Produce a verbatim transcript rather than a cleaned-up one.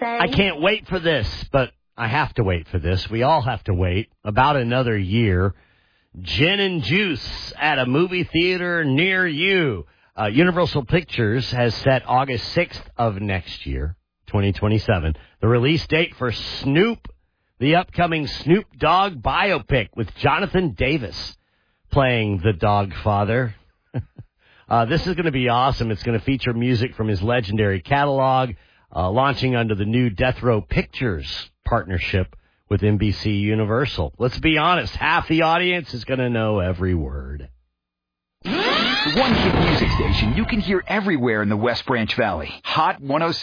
say? I can't wait for this, but I have to wait for this. We all have to wait about another year. Gin and Juice at a movie theater near you. Uh, Universal Pictures has set August sixth of next year, twenty twenty-seven, the release date for Snoop, the upcoming Snoop Dogg biopic with Jonathan Davis playing the dog father. uh, this is going to be awesome. It's going to feature music from his legendary catalog, uh, launching under the new Death Row Pictures partnership with N B C Universal. Let's be honest, half the audience is going to know every word. The one hit music station you can hear everywhere in the West Branch Valley. Hot one oh six.